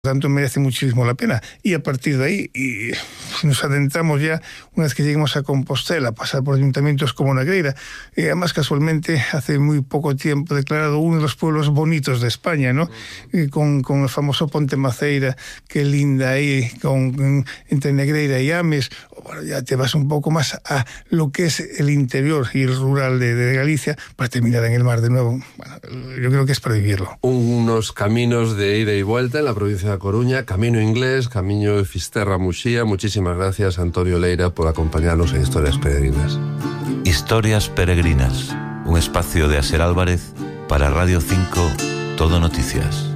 Por tanto, merece muchísimo la pena. Y a partir de ahí, y nos adentramos ya, una vez que lleguemos a Compostela, pasar por ayuntamientos como Negreira, además casualmente hace muy poco tiempo declarado uno de los pueblos bonitos de España, ¿no? Con el famoso Ponte Maceira, que linda ahí, entre Negreira y Ames. Bueno, ya te vas un poco más a lo que es el interior y el rural de Galicia, para terminar en el mar de nuevo. Bueno, yo creo que es para vivirlo. Unos caminos de ida y vuelta en la provincia de Coruña, camino inglés, camino de Fisterra a Muxía. Muchísimas gracias, Antonio Leira, por acompañarnos en Historias Peregrinas. Historias Peregrinas, un espacio de Aser Álvarez para Radio 5 Todo Noticias.